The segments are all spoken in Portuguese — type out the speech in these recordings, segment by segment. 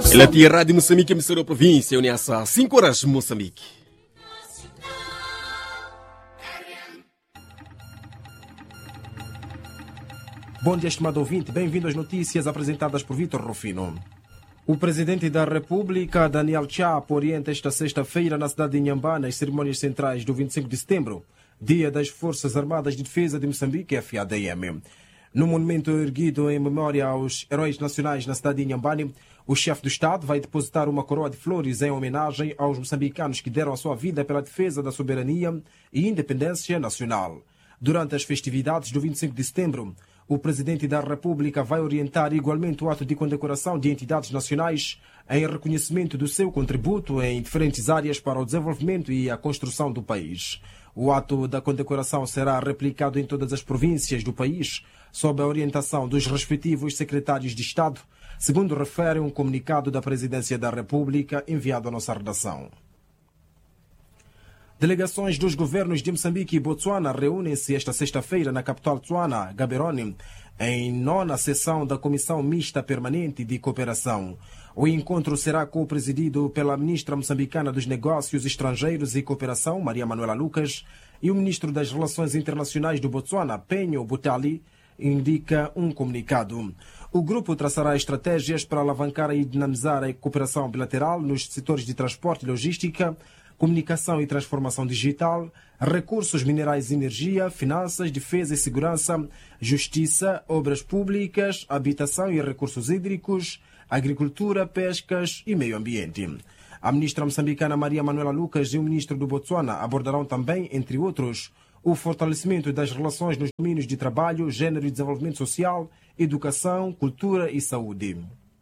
Ela tinha Rádio Moçambique, emissora da província, Uniaça, 5 horas, Moçambique. Bom dia, estimado ouvinte. Bem-vindo às notícias apresentadas por Vítor Rufino. O presidente da República, Daniel Chapo, orienta esta sexta-feira na cidade de Inhambane as cerimônias centrais do 25 de setembro, Dia das Forças Armadas de Defesa de Moçambique, FADM. No monumento erguido em memória aos heróis nacionais na cidade de Inhambane, o chefe do Estado vai depositar uma coroa de flores em homenagem aos moçambicanos que deram a sua vida pela defesa da soberania e independência nacional. Durante as festividades do 25 de setembro, o Presidente da República vai orientar igualmente o ato de condecoração de entidades nacionais em reconhecimento do seu contributo em diferentes áreas para o desenvolvimento e a construção do país. O ato da condecoração será replicado em todas as províncias do país, sob a orientação dos respectivos secretários de Estado, segundo refere um comunicado da Presidência da República enviado à nossa redação. Delegações dos governos de Moçambique e Botsuana reúnem-se esta sexta-feira na capital Tswana, Gaborone, em 9ª sessão da Comissão Mista Permanente de Cooperação. O encontro será co-presidido pela ministra moçambicana dos Negócios Estrangeiros e Cooperação, Maria Manuela Lucas, e o ministro das Relações Internacionais do Botsuana, Penho Butali, indica um comunicado. O grupo traçará estratégias para alavancar e dinamizar a cooperação bilateral nos setores de transporte e logística, comunicação e transformação digital, recursos minerais e energia, finanças, defesa e segurança, justiça, obras públicas, habitação e recursos hídricos, agricultura, pescas e meio ambiente. A ministra moçambicana Maria Manuela Lucas e o ministro do Botsuana abordarão também, entre outros, o fortalecimento das relações nos domínios de trabalho, gênero e desenvolvimento social, educação, cultura e saúde.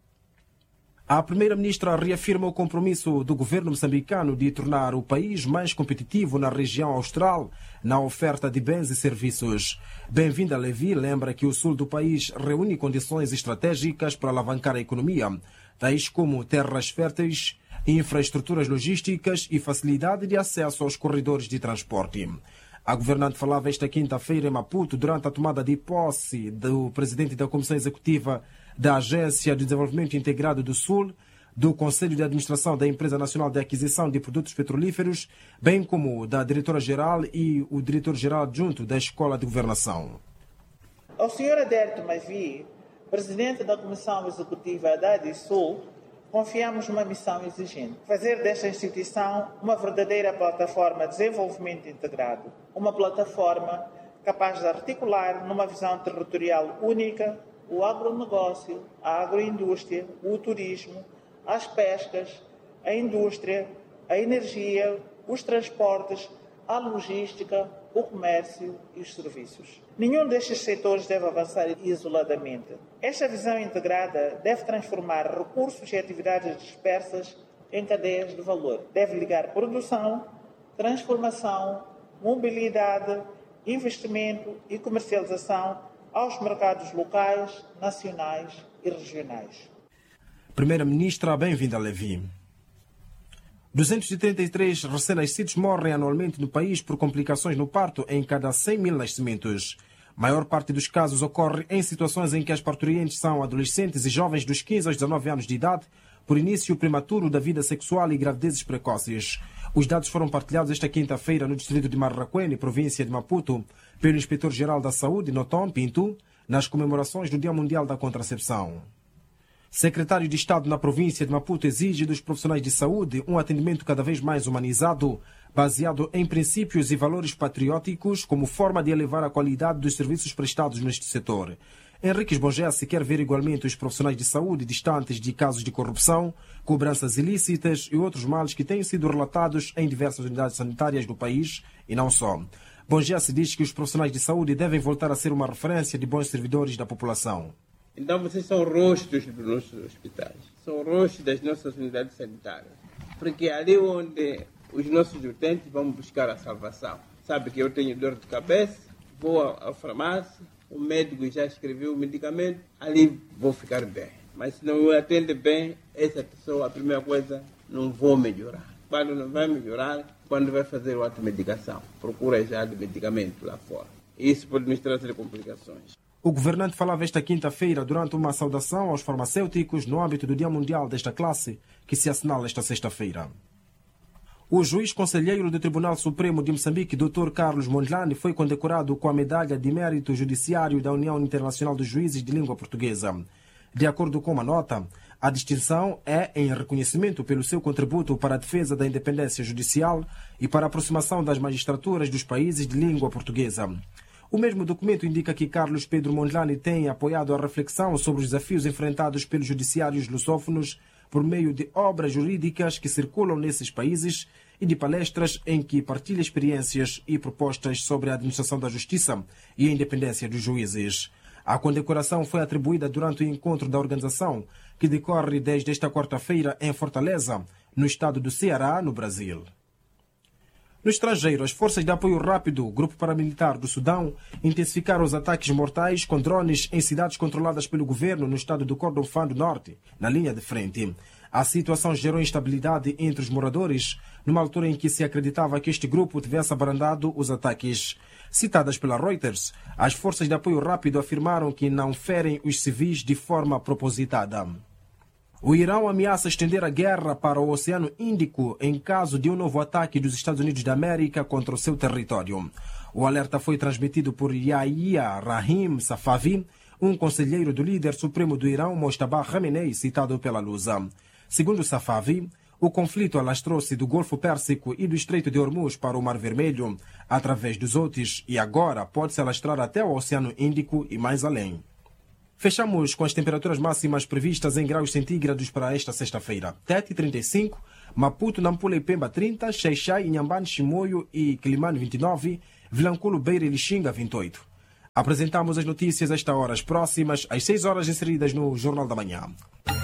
A primeira-ministra reafirma o compromisso do governo moçambicano de tornar o país mais competitivo na região austral na oferta de bens e serviços. Bem-vinda Levi lembra que o sul do país reúne condições estratégicas para alavancar a economia, tais como terras férteis, infraestruturas logísticas e facilidade de acesso aos corredores de transporte. A governante falava esta quinta-feira em Maputo durante a tomada de posse do presidente da Comissão Executiva da Agência de Desenvolvimento Integrado do Sul, do Conselho de Administração da Empresa Nacional de Aquisição de Produtos Petrolíferos, bem como da Diretora-Geral e o Diretor-Geral Adjunto da Escola de Governação. Ao Sr. Adérito Mavi, presidente da Comissão Executiva da ADISUL, confiamos uma missão exigente: fazer desta instituição uma verdadeira plataforma de desenvolvimento integrado, uma plataforma capaz de articular numa visão territorial única o agronegócio, a agroindústria, o turismo, as pescas, a indústria, a energia, os transportes, a logística, o comércio e os serviços. Nenhum destes setores deve avançar isoladamente. Esta visão integrada deve transformar recursos e atividades dispersas em cadeias de valor. Deve ligar produção, transformação, mobilidade, investimento e comercialização aos mercados locais, nacionais e regionais. Primeira-ministra, bem-vinda, Levi. 233 recém-nascidos morrem anualmente no país por complicações no parto em cada 100 mil nascimentos. A maior parte dos casos ocorre em situações em que as parturientes são adolescentes e jovens dos 15 aos 19 anos de idade, por início prematuro da vida sexual e gravidezes precoces. Os dados foram partilhados esta quinta-feira no distrito de Marraquene, província de Maputo, pelo Inspetor-Geral da Saúde, Noton Pinto, nas comemorações do Dia Mundial da Contracepção. Secretário de Estado na província de Maputo exige dos profissionais de saúde um atendimento cada vez mais humanizado, baseado em princípios e valores patrióticos como forma de elevar a qualidade dos serviços prestados neste setor. Henrique Esbongesse quer ver igualmente os profissionais de saúde distantes de casos de corrupção, cobranças ilícitas e outros males que têm sido relatados em diversas unidades sanitárias do país e não só. Bongesse diz que os profissionais de saúde devem voltar a ser uma referência de bons servidores da população. Então vocês são rostos dos nossos hospitais, são rostos das nossas unidades sanitárias, porque é ali onde os nossos utentes vão buscar a salvação. Sabe que eu tenho dor de cabeça, vou à farmácia, o médico já escreveu o medicamento, ali vou ficar bem. Mas se não me atende bem, essa pessoa, a primeira coisa, não vou melhorar. Quando não vai melhorar, quando vai fazer outra medicação, procura já de medicamento lá fora. Isso pode nos trazer complicações. O governante falava esta quinta-feira durante uma saudação aos farmacêuticos no âmbito do Dia Mundial desta classe, que se assinala esta sexta-feira. O juiz conselheiro do Tribunal Supremo de Moçambique, Dr. Carlos Mondlane, foi condecorado com a Medalha de Mérito Judiciário da União Internacional dos Juízes de Língua Portuguesa. De acordo com uma nota, a distinção é em reconhecimento pelo seu contributo para a defesa da independência judicial e para a aproximação das magistraturas dos países de língua portuguesa. O mesmo documento indica que Carlos Pedro Mondlane tem apoiado a reflexão sobre os desafios enfrentados pelos judiciários lusófonos por meio de obras jurídicas que circulam nesses países e de palestras em que partilha experiências e propostas sobre a administração da justiça e a independência dos juízes. A condecoração foi atribuída durante o encontro da organização, que decorre desde esta quarta-feira em Fortaleza, no estado do Ceará, no Brasil. No estrangeiro, as forças de apoio rápido, grupo paramilitar do Sudão, intensificaram os ataques mortais com drones em cidades controladas pelo governo no estado do Kordofã do Norte, na linha de frente. A situação gerou instabilidade entre os moradores, numa altura em que se acreditava que este grupo tivesse abrandado os ataques. Citadas pela Reuters, as forças de apoio rápido afirmaram que não ferem os civis de forma propositada. O Irão ameaça estender a guerra para o Oceano Índico em caso de um novo ataque dos Estados Unidos da América contra o seu território. O alerta foi transmitido por Yahya Rahim Safavi, um conselheiro do líder supremo do Irão, Mojtaba Khamenei, citado pela Lusa. Segundo Safavi, o conflito alastrou-se do Golfo Pérsico e do Estreito de Hormuz para o Mar Vermelho, através dos Houthis, e agora pode se alastrar até o Oceano Índico e mais além. Fechamos com as temperaturas máximas previstas em graus centígrados para esta sexta-feira. Tete 35, Maputo, Nampula e Pemba 30, Xai-Xai, Inhambane, Chimoio e Quilimane 29, Vilanculo, Beira e Lixinga 28. Apresentamos as notícias a esta hora, as próximas às 6 horas inseridas no Jornal da Manhã.